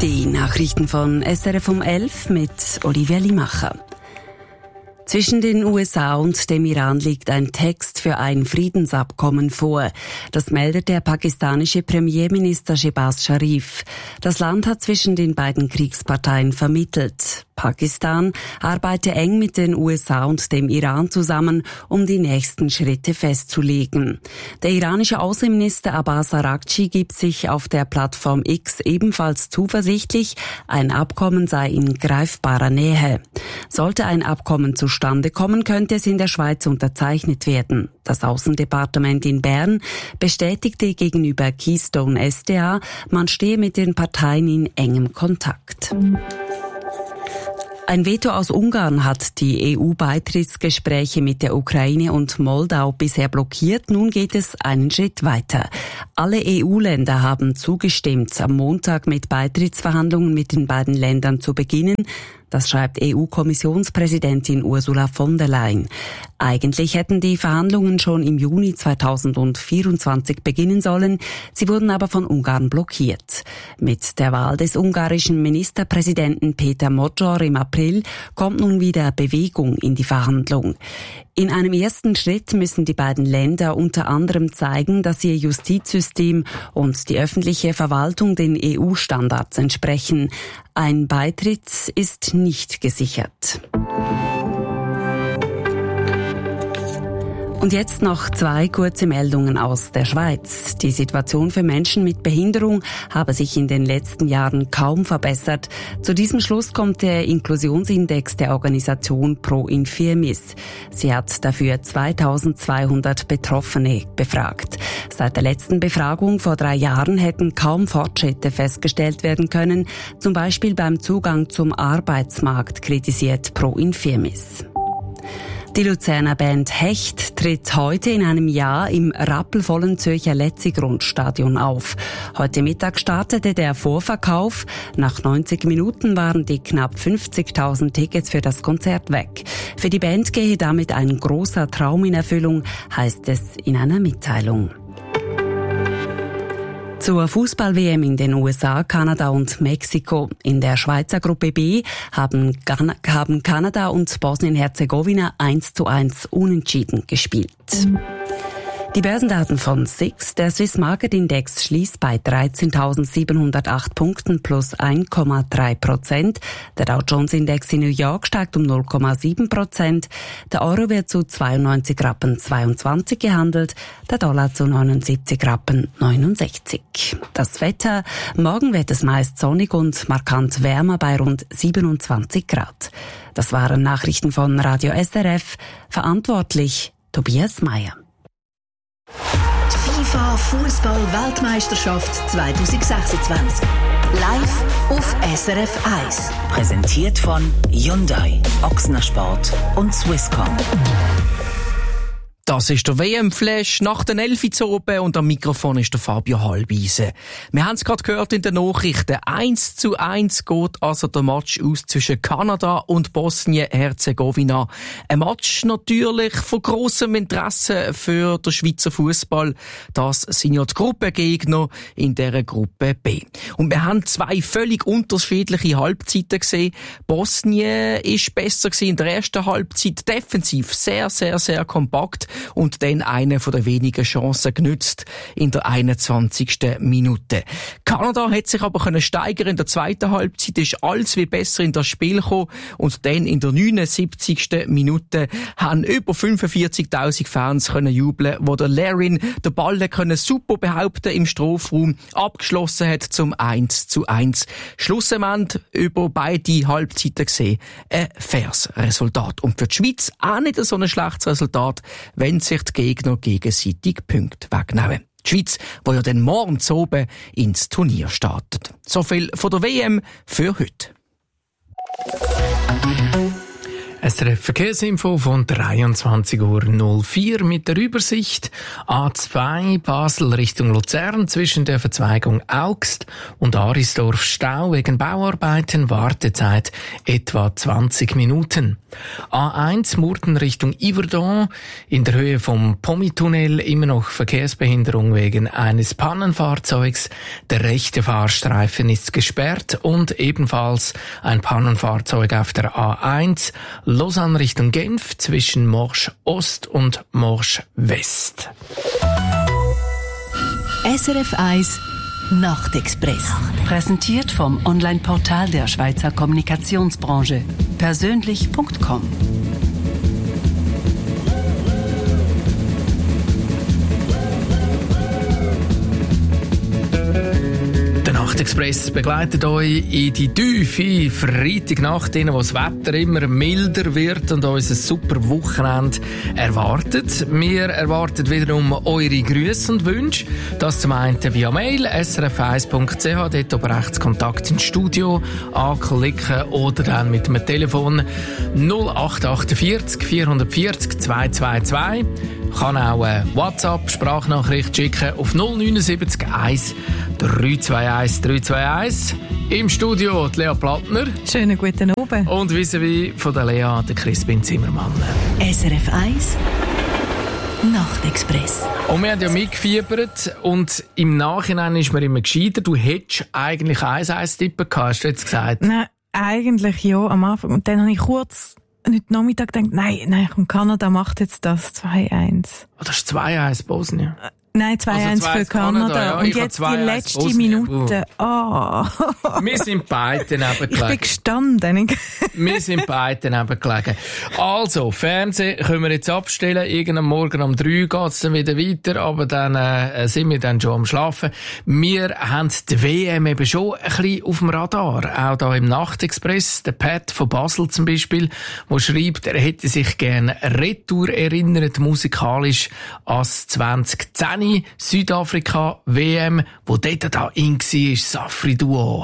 Die Nachrichten von SRF um 11 mit Olivia Limacher. Zwischen den USA und dem Iran liegt ein Text für ein Friedensabkommen vor. Das meldet der pakistanische Premierminister Shehbaz Sharif. Das Land hat zwischen den beiden Kriegsparteien vermittelt. Pakistan arbeite eng mit den USA und dem Iran zusammen, um die nächsten Schritte festzulegen. Der iranische Außenminister Abbas Araghchi gibt sich auf der Plattform X ebenfalls zuversichtlich, ein Abkommen sei in greifbarer Nähe. Sollte ein Abkommen zustande kommen, könnte es in der Schweiz unterzeichnet werden. Das Außendepartement in Bern bestätigte gegenüber Keystone SDA, man stehe mit den Parteien in engem Kontakt. Ein Veto aus Ungarn hat die EU-Beitrittsgespräche mit der Ukraine und Moldau bisher blockiert. Nun geht es einen Schritt weiter. Alle EU-Länder haben zugestimmt, am Montag mit Beitrittsverhandlungen mit den beiden Ländern zu beginnen. Das schreibt EU-Kommissionspräsidentin Ursula von der Leyen. Eigentlich hätten die Verhandlungen schon im Juni 2024 beginnen sollen. Sie wurden aber von Ungarn blockiert. Mit der Wahl des ungarischen Ministerpräsidenten Peter Magyar im April kommt nun wieder Bewegung in die Verhandlung. In einem ersten Schritt müssen die beiden Länder unter anderem zeigen, dass ihr Justizsystem und die öffentliche Verwaltung den EU-Standards entsprechen. Ein Beitritt ist nicht gesichert. Und jetzt noch 2 kurze Meldungen aus der Schweiz. Die Situation für Menschen mit Behinderung habe sich in den letzten Jahren kaum verbessert. Zu diesem Schluss kommt der Inklusionsindex der Organisation Pro Infirmis. Sie hat dafür 2200 Betroffene befragt. Seit der letzten Befragung vor 3 Jahren hätten kaum Fortschritte festgestellt werden können, zum Beispiel beim Zugang zum Arbeitsmarkt, kritisiert Pro Infirmis. Die Luzerner Band Hecht tritt heute in einem Jahr im rappelvollen Zürcher Letzigrund-Stadion auf. Heute Mittag startete der Vorverkauf. Nach 90 Minuten waren die knapp 50.000 Tickets für das Konzert weg. Für die Band gehe damit ein großer Traum in Erfüllung, heißt es in einer Mitteilung. Zur Fußball-WM in den USA, Kanada und Mexiko. In der Schweizer Gruppe B haben Kanada und Bosnien-Herzegowina 1:1 unentschieden gespielt. Die Börsendaten von SIX. Der Swiss Market Index schließt bei 13.708 Punkten plus 1,3%. Der Dow Jones Index in New York steigt um 0,7%. Der Euro wird zu 92,22 gehandelt. Der Dollar zu 79,69. Das Wetter. Morgen wird es meist sonnig und markant wärmer bei rund 27 Grad. Das waren Nachrichten von Radio SRF. Verantwortlich Tobias Meyer. Die FIFA Fußball-Weltmeisterschaft 2026. Live auf SRF 1. Präsentiert von Hyundai, Ochsner Sport und Swisscom. Das ist der WM-Flash nach den 11 Uhr oben und am Mikrofon ist der Fabio Halbeisen. Wir haben es gerade gehört in den Nachrichten. 1:1 geht also der Match aus zwischen Kanada und Bosnien-Herzegowina. Ein Match natürlich von grossem Interesse für den Schweizer Fußball. Das sind ja die Gruppengegner in dieser Gruppe B. Und wir haben 2 völlig unterschiedliche Halbzeiten gesehen. Bosnien ist besser gewesen in der ersten Halbzeit, defensiv sehr, sehr, sehr kompakt. Und dann eine von der wenigen Chancen genützt in der 21. Minute. Kanada hat sich aber steigern in der zweiten Halbzeit, ist alles wie besser in das Spiel gekommen und dann in der 79. Minute haben über 45.000 Fans können jubeln, wo der Larin den Ball super behaupten im Strafraum abgeschlossen hat zum 1:1. Schlussendlich über beide Halbzeiten gesehen ein faires Resultat. Und für die Schweiz auch nicht so ein schlechtes Resultat, wenn sich die Gegner gegenseitig Punkte wegnehmen. Die Schweiz, die ja dann morgen oben ins Turnier startet. So viel von der WM für heute. SRF Verkehrsinfo von 23.04 Uhr mit der Übersicht. A2 Basel Richtung Luzern zwischen der Verzweigung Augst und Arisdorf Stau wegen Bauarbeiten, Wartezeit etwa 20 Minuten. A1 Murten Richtung Yverdon in der Höhe vom Pommi-Tunnel immer noch Verkehrsbehinderung wegen eines Pannenfahrzeugs. Der rechte Fahrstreifen ist gesperrt und ebenfalls ein Pannenfahrzeug auf der A1 Lausanne Richtung Genf zwischen Morsch Ost und Morsch West. SRF 1 Nachtexpress. Präsentiert vom Online-Portal der Schweizer Kommunikationsbranche. Persönlich.com. Nachtexpress begleitet euch in die tiefe Freitagnacht, wo das Wetter immer milder wird und uns ein super Wochenende erwartet. Wir erwarten wiederum eure Grüße und Wünsche. Das zum einen via Mail srf1.ch, dort aber rechts Kontakt ins Studio anklicken oder dann mit dem Telefon 0848 440 222. Kann auch eine WhatsApp-Sprachnachricht schicken auf 079 1 321 321. Im Studio die Lea Plattner. Schönen guten Abend. Und vis-à-vis von der Lea, der Crispin Zimmermann. SRF 1 Nachtexpress. Und wir haben ja mitgefiebert und im Nachhinein ist mir immer gescheiter. Du hättest eigentlich 1-1 tippen gehabt, hast du jetzt gesagt? Nein, eigentlich ja, am Anfang. Und dann habe ich kurz heute Nachmittag gedacht, nein, Kanada macht jetzt das 2-1. Oh, das ist 2-1 Bosnien. Nein, 2-1 also für Kanada. Ja, und jetzt die letzte Bosnien. Minute. Oh. Wir sind beide nebengelegen. Ich bin gestanden. Wir sind beide nebengelegen. Also, Fernsehen können wir jetzt abstellen. Irgendwann Morgen um 3 geht's dann wieder weiter, aber dann sind wir dann schon am Schlafen. Wir haben die WM eben schon ein bisschen auf dem Radar. Auch da im Nachtexpress. Der Pat von Basel zum Beispiel, der schreibt, er hätte sich gerne retour erinnert, musikalisch als 2010 Südafrika WM, wo dort da in war, Safri Duo.